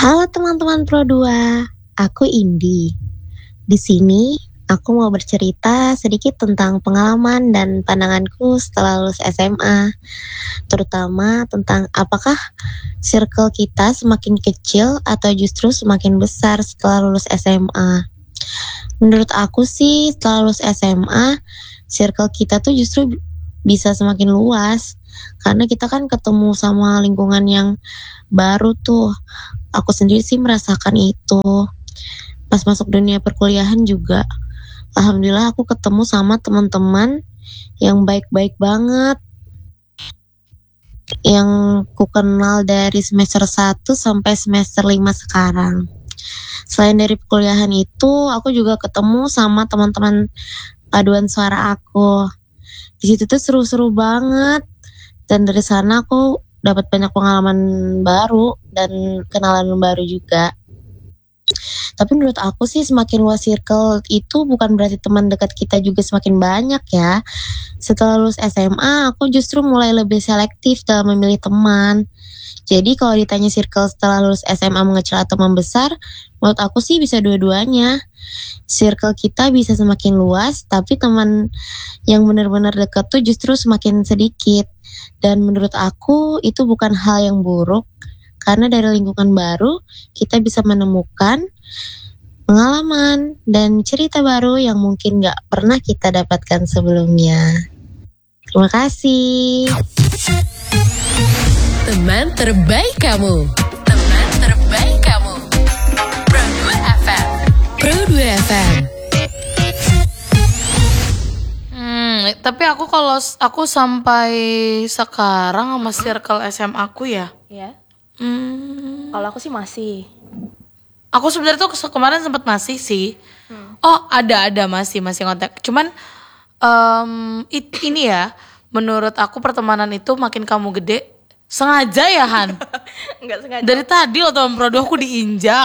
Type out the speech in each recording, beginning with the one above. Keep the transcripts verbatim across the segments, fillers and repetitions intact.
Halo teman-teman Pro dua, aku Indi. Di sini aku mau bercerita sedikit tentang pengalaman dan pandanganku setelah lulus S M A, terutama tentang apakah circle kita semakin kecil atau justru semakin besar setelah lulus S M A. Menurut aku sih setelah lulus S M A, circle kita tuh justru bisa semakin luas karena kita kan ketemu sama lingkungan yang baru tuh. Aku sendiri sih merasakan itu. Pas masuk dunia perkuliahan juga, alhamdulillah aku ketemu sama teman-teman yang baik-baik banget, yang ku kenal dari semester satu sampai semester lima sekarang. Selain dari perkuliahan itu, aku juga ketemu sama teman-teman paduan suara aku. Di situ tuh seru-seru banget, dan dari sana aku dapat banyak pengalaman baru dan kenalan baru juga. Tapi menurut aku sih semakin luas circle itu bukan berarti teman dekat kita juga semakin banyak ya. Setelah lulus S M A, aku justru mulai lebih selektif dalam memilih teman. Jadi kalau ditanya circle setelah lulus S M A mengecil atau membesar, menurut aku sih bisa dua-duanya. Circle kita bisa semakin luas, tapi teman yang benar-benar dekat tuh justru semakin sedikit. Dan menurut aku itu bukan hal yang buruk, karena dari lingkungan baru kita bisa menemukan pengalaman dan cerita baru yang mungkin gak pernah kita dapatkan sebelumnya. Terima kasih. Teman terbaik kamu. Teman terbaik kamu. Pro dua F M. Pro dua F M. Hmm, tapi aku kalau aku sampai sekarang sama circle S M A aku ya. Ya. Hmm, Kalau aku sih masih. aku sebenarnya tuh kemarin sempat masih sih. Hmm. Oh, ada-ada masih masih kontak. Cuman um, it, ini ya, menurut aku pertemanan itu makin kamu gede sengaja ya Han. Enggak sengaja. Dari tadi lo teman Pro dua aku diinjak.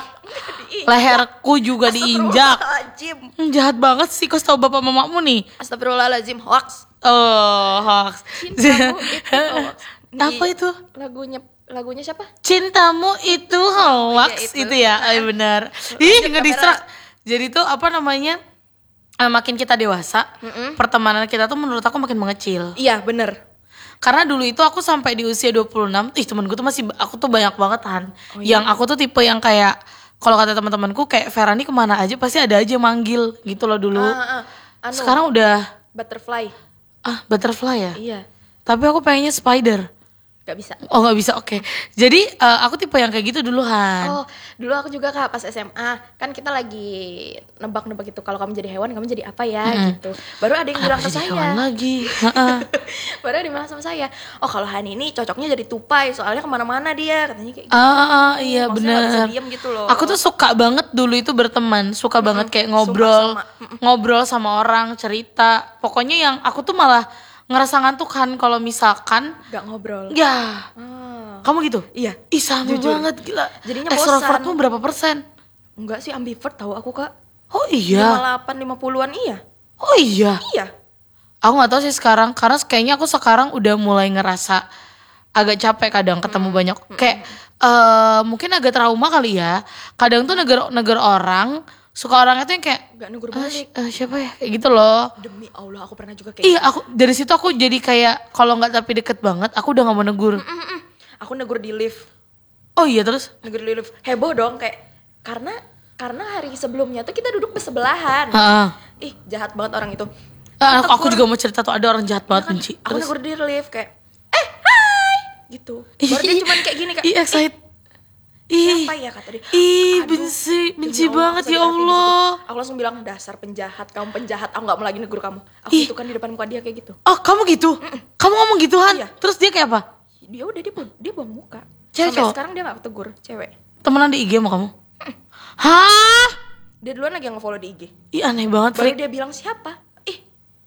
Leherku juga diinjak. Astagfirullahaladzim. Hmm, jahat banget sih, kau tahu bapak mamamu nih. Astagfirullahaladzim, hoax. Oh, hoax. Cintamu itu hoax. Di Apa itu? Lagunya lagunya siapa? Cintamu itu hoax, iya, itu. itu ya, ay benar. Ih, ngedistrak. Jadi tuh apa namanya? eh, makin kita dewasa, Mm-mm. pertemanan kita tuh menurut aku makin mengecil. Iya, bener. Karena dulu itu aku sampai di usia dua puluh enam, ih temen gue tuh masih, aku tuh banyak banget Han. Oh, iya? Yang aku tuh tipe yang kayak, kalau kata teman-temanku kayak Vera nih kemana aja pasti ada aja manggil gitu loh dulu. Ah, ah, anu, Sekarang udah, butterfly. ah butterfly ya? Iya, Tapi aku pengennya spider. gak bisa. Oh gak bisa, oke. Jadi eh, aku tipe yang kayak gitu dulu Han. Oh, dulu aku juga Kak pas S M A. Kan kita lagi nebak-nebak gitu, kalau kamu jadi hewan, kamu jadi apa ya Mm-mm. gitu. Baru ada yang bilang Kenapa ke jadi saya. hewan lagi? Heeh. Baru ada yang bilang sama saya, oh kalau Hani ini cocoknya jadi tupai, soalnya kemana-mana dia, katanya kayak gitu. Ah, ah, ah, iya Maksudnya nggak bisa benar. diem gitu loh. Aku tuh suka banget dulu itu berteman, suka banget kayak sumpah ngobrol, sama. ngobrol sama orang, cerita. Pokoknya yang aku tuh malah ngerasa ngantuk kan kalau misalkan, Gak ngobrol. ya, Ah. kamu gitu? Iya. Ih sama Jujur. banget gila. Jadinya Extrovertmu bosan. berapa persen? Enggak sih, ambivert tahu aku Kak. Oh lima iya, puluh delapan lima puluhan iya. oh iya. Iya. Aku nggak tahu sih sekarang, karena kayaknya aku sekarang udah mulai ngerasa agak capek kadang ketemu banyak, kayak eh mungkin agak trauma kali ya. Kadang tuh negur-negur orang, suka orangnya tuh yang kayak Gak negur "Ah, balik. eh, siapa ya kayak gitu loh. Demi Allah aku pernah juga kayak Iya, aku dari situ aku jadi kayak kalau nggak tapi deket banget, aku udah nggak mau negur. Mm-mm. Aku negur di lift. Oh iya terus? Negur di lift. Heboh dong kayak karena karena hari sebelumnya tuh kita duduk bersebelahan. Heeh. Ih, jahat banget orang itu. Ah, aku, aku Tegur. juga mau cerita tuh ada orang jahat banget Kan, benci. aku Terus? negur di lift kayak eh hai gitu. Baru dia cuman kayak gini Kak. Ih, excited. Ih, Siapa ya kata dia? ih, Aduh, benci, demi benci Allah, banget aku ya sakit hati di situ. Allah. Aku langsung bilang dasar penjahat, kamu penjahat. Aku nggak mau lagi negur kamu. Aku Ih. gitu kan di depan muka dia kayak gitu. Oh, kamu gitu? Kamu ngomong gituan? Iya. Terus dia kayak apa? Dia udah dia bu- dia buang muka. Cewek, Sampai cowok? sekarang dia nggak tegur, cewek. Temenan di I G sama kamu? Hah? Dia duluan lagi yang nge-follow di I G. Ih, aneh banget, Baru Frik. dia bilang siapa? Ih.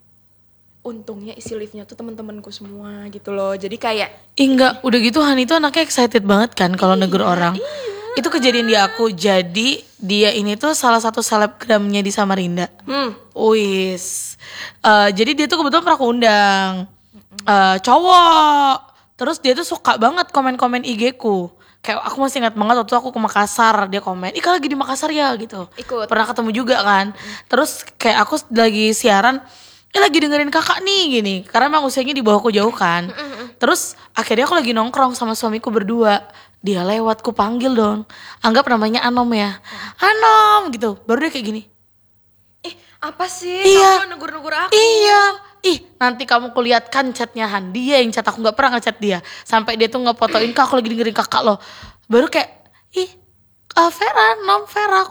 Untungnya isi liftnya tuh teman-temanku semua gitu loh. Jadi kayak Ih, enggak, udah gitu Han itu anaknya excited banget kan kalau negur orang. Itu kejadian di aku. Jadi dia ini tuh salah satu selebgramnya di Samarinda. hmm, Wis. Eh, jadi dia tuh kebetulan pernah aku undang. Eh, cowok. Terus dia tuh suka banget komen-komen I G ku. Kayak aku masih ingat banget waktu aku ke Makassar, dia komen, "Ih, lagi di Makassar ya?" gitu. Ikut. Pernah ketemu juga kan. Terus kayak aku lagi siaran, "Eh, lagi dengerin kakak nih," gini. Karena emang usianya di bawahku jauh kan. Terus akhirnya aku lagi nongkrong sama suamiku berdua. Dia lewat, ku panggil dong. Anggap namanya Anom ya. Anom gitu. Baru dia kayak gini. Ih, apa sih? Iya. Kamu negur-negur aku. Iya. Ih, nanti kamu kulihatkan chatnya Han. Dia yang chat, aku gak pernah ngechat dia. Sampai dia tuh ngefotoin, "Kak, aku lagi dengerin kakak lo." Baru kayak, ih, uh, Vera, non Vera.